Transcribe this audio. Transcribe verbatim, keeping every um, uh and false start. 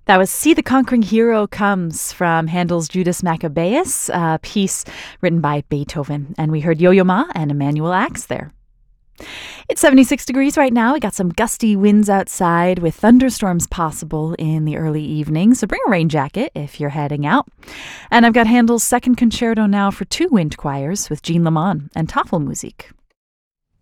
That was See the Conquering Hero Comes from Handel's Judas Maccabeus, a piece written by Beethoven. And we heard Yo-Yo Ma and Emmanuel Axe there. It's seventy-six degrees right now. We got some gusty winds outside with thunderstorms possible in the early evening, so bring a rain jacket if you're heading out. And I've got Handel's second concerto now for two wind choirs with Jean Lamont and Tafelmusik.